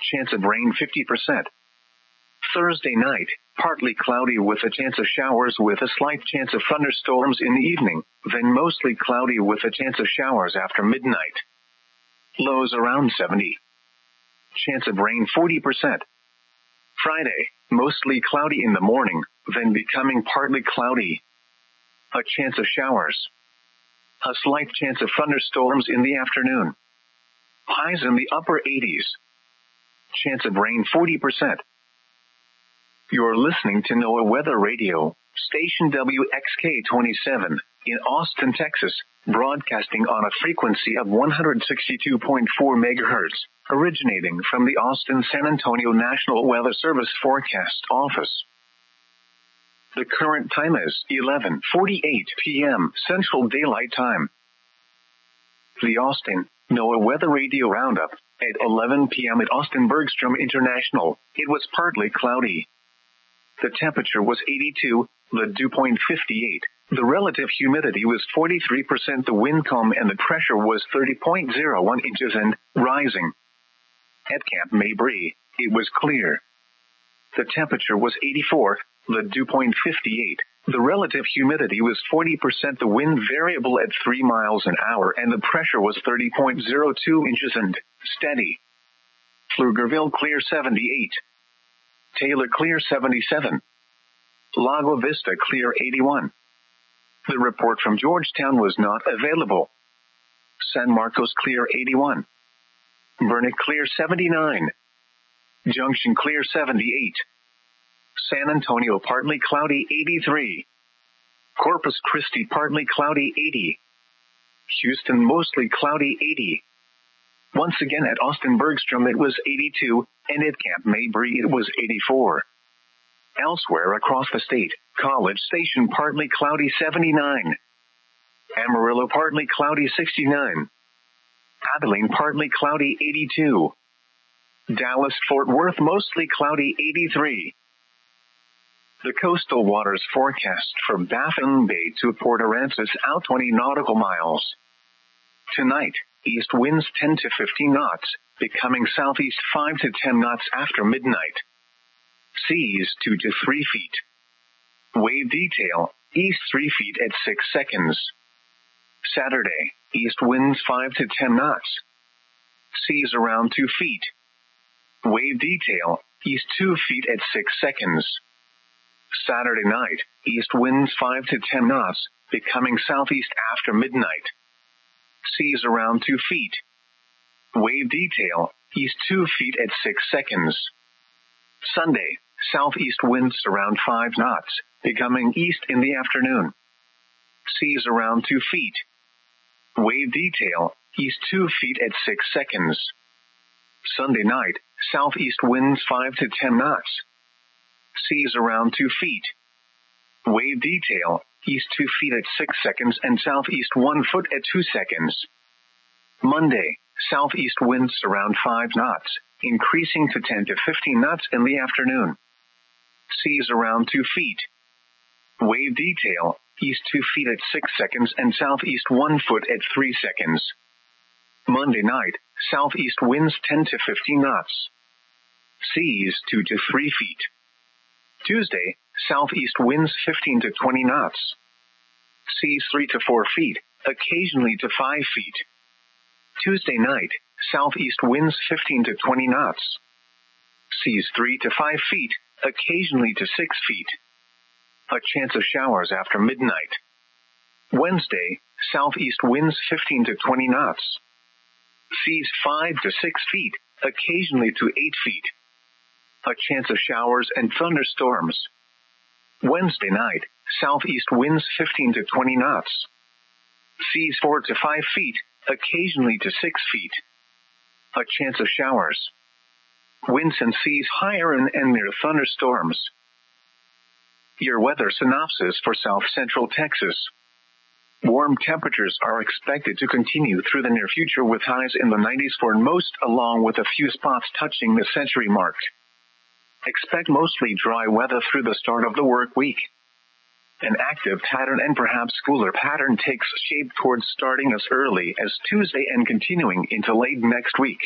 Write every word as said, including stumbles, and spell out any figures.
chance of rain fifty percent. Thursday night, partly cloudy with a chance of showers with a slight chance of thunderstorms in the evening, then mostly cloudy with a chance of showers after midnight. Lows around seventy. Chance of rain forty percent. Friday, mostly cloudy in the morning, then becoming partly cloudy. A chance of showers. A slight chance of thunderstorms in the afternoon. Highs in the upper eighties. Chance of rain forty percent. You're listening to NOAA Weather Radio, station W X K twenty-seven, in Austin, Texas, broadcasting on a frequency of one hundred sixty-two point four megahertz, originating from the Austin-San Antonio National Weather Service Forecast Office. The current time is eleven forty-eight p.m. Central Daylight Time. The Austin NOAA Weather Radio Roundup. At eleven p.m. at Austin Bergstrom International, it was partly cloudy. The temperature was eighty-two, the dew point fifty-eight, the relative humidity was forty-three percent, the wind calm and the pressure was thirty point zero one inches and rising. At Camp Mabry, it was clear. The temperature was eighty-four, the dew point fifty-eight, the relative humidity was forty percent, the wind variable at three miles an hour and the pressure was thirty point zero two inches and steady. Pflugerville clear seventy-eight. Taylor clear seventy-seven. Lago Vista clear eighty-one. The report from Georgetown was not available. San Marcos clear eighty-one. Burnet clear seventy-nine. Junction clear seventy-eight. San Antonio partly cloudy eighty-three. Corpus Christi partly cloudy eighty. Houston mostly cloudy eighty. Once again at Austin Bergstrom it was eighty-two, and at Camp Mabry it was eighty-four. Elsewhere across the state, College Station partly cloudy seventy-nine. Amarillo partly cloudy sixty-nine. Abilene partly cloudy eighty-two. Dallas-Fort Worth mostly cloudy eighty-three. The coastal waters forecast for Baffin Bay to Port Aransas out twenty nautical miles. Tonight, east winds ten to fifteen knots, becoming southeast five to ten knots after midnight. Seas two to three feet. Wave detail, east three feet at six seconds. Saturday, east winds five to ten knots. Seas around two feet. Wave detail, east two feet at six seconds. Saturday night, east winds five to ten knots, becoming southeast after midnight. Seas around two feet. Wave detail, east two feet at six seconds. Sunday, southeast winds around five knots, becoming east in the afternoon. Seas around two feet. Wave detail, east two feet at six seconds. Sunday night, southeast winds five to ten knots. Seas around two feet. Wave detail, east two feet at six seconds and southeast one foot at two seconds. Monday, southeast winds around five knots, increasing to ten to fifteen knots in the afternoon. Seas around two feet. Wave detail, east two feet at six seconds and southeast one foot at three seconds. Monday night, southeast winds ten to fifteen knots. Seas two to three feet. Tuesday, southeast winds fifteen to twenty knots. Seas three to four feet, occasionally to five feet. Tuesday night, southeast winds fifteen to twenty knots. Seas three to five feet, occasionally to six feet. A chance of showers after midnight. Wednesday, southeast winds fifteen to twenty knots. Seas five to six feet, occasionally to eight feet. A chance of showers and thunderstorms. Wednesday night, southeast winds fifteen to twenty knots. Seas four to five feet, occasionally to six feet. A chance of showers. Winds and seas higher and, and near thunderstorms. Your weather synopsis for South Central Texas. Warm temperatures are expected to continue through the near future with highs in the nineties for most, along with a few spots touching the century mark. Expect mostly dry weather through the start of the work week. An active pattern and perhaps cooler pattern takes shape towards starting as early as Tuesday and continuing into late next week.